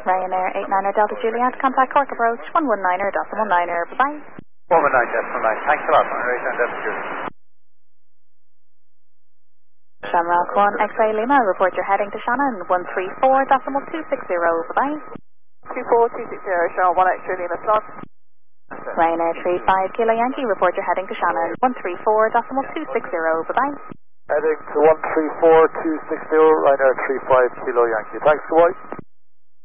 Ryanair 89er Delta Juliet, contact Cork approach 119er, decimal 9er, bye-bye. 119, decimal 9, thanks a lot, Ryanair 89 Delta Juliet. Shamrock 1 X-ray Lima, report you're heading to Shannon, 134.260, bye-bye. 24260, Shannon 1 X-ray Lima, slot. Ryanair 35 Kilo Yankee, report you're heading to Shannon, 134.260, bye-bye. Heading to 134.260, Ryanair 35 Kilo Yankee. Thanks, goodbye.